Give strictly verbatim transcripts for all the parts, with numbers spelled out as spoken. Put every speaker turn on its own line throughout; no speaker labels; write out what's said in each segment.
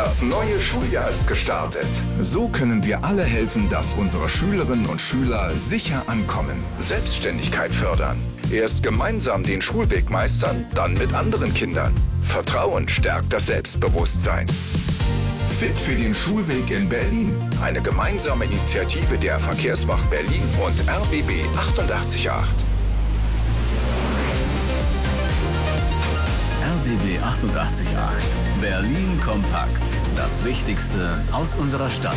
Das neue Schuljahr ist gestartet.
So können wir alle helfen, dass unsere Schülerinnen und Schüler sicher ankommen.
Selbstständigkeit fördern. Erst gemeinsam den Schulweg meistern, dann mit anderen Kindern. Vertrauen stärkt das Selbstbewusstsein.
Fit für den Schulweg in Berlin.
Eine gemeinsame Initiative der Verkehrswacht Berlin und R B B achtundachtzig Komma acht.
R B B achtundachtzig Komma acht. Berlin kompakt. Das Wichtigste aus unserer Stadt.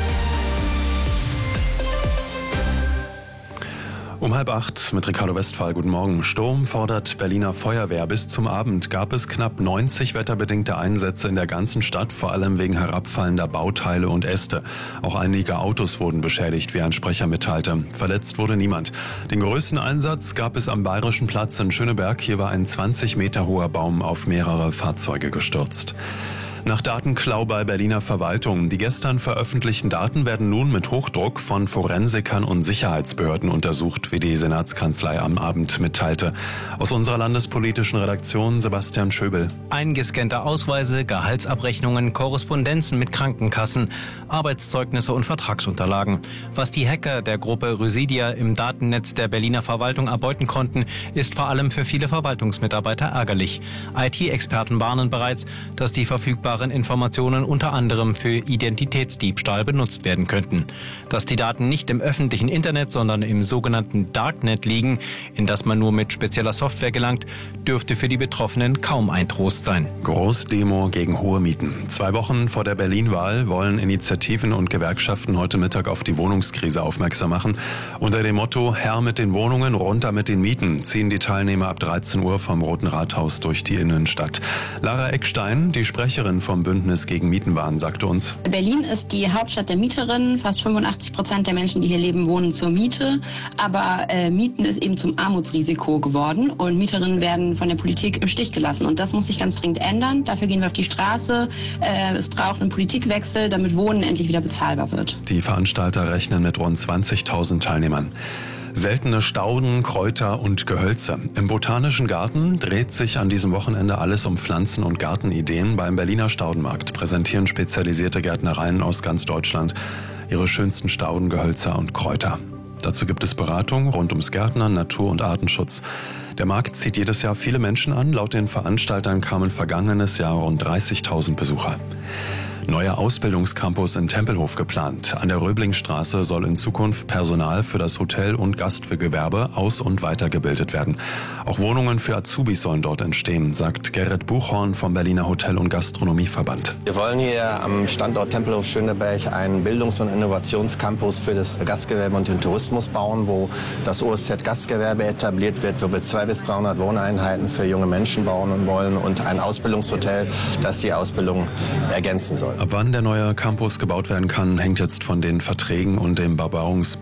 Um halb acht mit Ricardo Westphal. Guten Morgen. Sturm fordert Berliner Feuerwehr. Bis zum Abend gab es knapp neunzig wetterbedingte Einsätze in der ganzen Stadt, vor allem wegen herabfallender Bauteile und Äste. Auch einige Autos wurden beschädigt, wie ein Sprecher mitteilte. Verletzt wurde niemand. Den größten Einsatz gab es am Bayerischen Platz in Schöneberg. Hier war ein zwanzig Meter hoher Baum auf mehrere Fahrzeuge gestürzt. Nach Datenklau bei Berliner Verwaltung. Die gestern veröffentlichten Daten werden nun mit Hochdruck von Forensikern und Sicherheitsbehörden untersucht, wie die Senatskanzlei am Abend mitteilte. Aus unserer landespolitischen Redaktion Sebastian Schöbel.
Eingescannte Ausweise, Gehaltsabrechnungen, Korrespondenzen mit Krankenkassen, Arbeitszeugnisse und Vertragsunterlagen. Was die Hacker der Gruppe Rüsidia im Datennetz der Berliner Verwaltung erbeuten konnten, ist vor allem für viele Verwaltungsmitarbeiter ärgerlich. I T-Experten warnen bereits, dass die verfügbaren Informationen unter anderem für Identitätsdiebstahl benutzt werden könnten. Dass die Daten nicht im öffentlichen Internet, sondern im sogenannten Darknet liegen, in das man nur mit spezieller Software gelangt, dürfte für die Betroffenen kaum ein Trost sein.
Großdemo gegen hohe Mieten. Zwei Wochen vor der Berlin-Wahl wollen Initiativen und Gewerkschaften heute Mittag auf die Wohnungskrise aufmerksam machen. Unter dem Motto Herr mit den Wohnungen, runter mit den Mieten ziehen die Teilnehmer ab dreizehn Uhr vom Roten Rathaus durch die Innenstadt. Lara Eckstein, die Sprecherin vom Bündnis gegen Mietenwahn, sagte uns:
Berlin ist die Hauptstadt der Mieterinnen. Fast fünfundachtzig Prozent der Menschen, die hier leben, wohnen zur Miete. Aber äh, Mieten ist eben zum Armutsrisiko geworden und Mieterinnen werden von der Politik im Stich gelassen. Und das muss sich ganz dringend ändern. Dafür gehen wir auf die Straße. Äh, es braucht einen Politikwechsel, damit Wohnen endlich wieder bezahlbar wird.
Die Veranstalter rechnen mit rund zwanzigtausend Teilnehmern. Seltene Stauden, Kräuter und Gehölze. Im Botanischen Garten dreht sich an diesem Wochenende alles um Pflanzen- und Gartenideen. Beim Berliner Staudenmarkt präsentieren spezialisierte Gärtnereien aus ganz Deutschland ihre schönsten Stauden, Gehölzer und Kräuter. Dazu gibt es Beratung rund ums Gärtnern, Natur- und Artenschutz. Der Markt zieht jedes Jahr viele Menschen an. Laut den Veranstaltern kamen vergangenes Jahr rund dreißigtausend Besucher. Neuer Ausbildungscampus in Tempelhof geplant. An der Röblingstraße soll in Zukunft Personal für das Hotel- und Gastgewerbe aus- und weitergebildet werden. Auch Wohnungen für Azubis sollen dort entstehen, sagt Gerrit Buchhorn vom Berliner Hotel- und Gastronomieverband.
Wir wollen hier am Standort Tempelhof-Schöneberg einen Bildungs- und Innovationscampus für das Gastgewerbe und den Tourismus bauen, wo das O S Z-Gastgewerbe etabliert wird, wo wir zweihundert bis dreihundert Wohneinheiten für junge Menschen bauen wollen und ein Ausbildungshotel, das die Ausbildung ergänzen soll.
Ab wann der neue Campus gebaut werden kann, hängt jetzt von den Verträgen und dem Bebauungs-